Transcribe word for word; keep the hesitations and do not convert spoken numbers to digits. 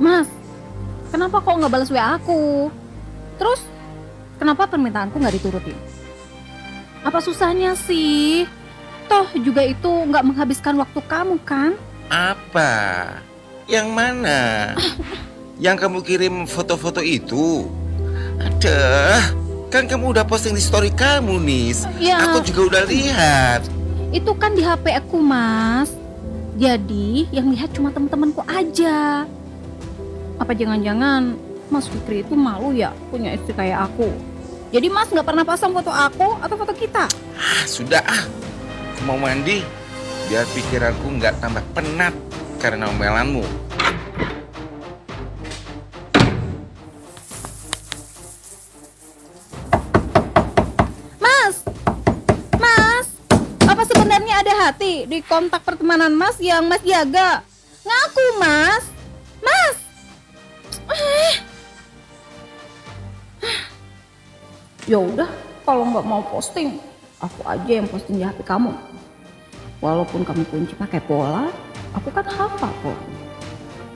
Mas, kenapa kok nggak balas W A aku? Terus, kenapa permintaanku nggak diturutin? Apa susahnya sih? Toh juga itu nggak menghabiskan waktu kamu kan? Apa? Yang mana? Yang kamu kirim foto-foto itu? Aduh, kan kamu udah posting di story kamu, Nis. Ya. Aku juga udah lihat. Itu kan di H P aku, Mas. Jadi yang lihat cuma teman-temanku aja. Apa jangan-jangan Mas Fikri itu malu ya punya istri kayak aku? Jadi Mas nggak pernah pasang foto aku atau foto kita? Ah, sudah ah. Aku mau mandi biar pikiranku nggak tambah penat karena omelanmu. Mas, Mas, apa sebenarnya ada hati di kontak pertemanan Mas yang Mas jaga? Ngaku, Mas. Mas. Eh. Ya udah, kalau nggak mau posting, aku aja yang posting di H P kamu. Walaupun kamu kunci pakai pola, aku kan hafal kok.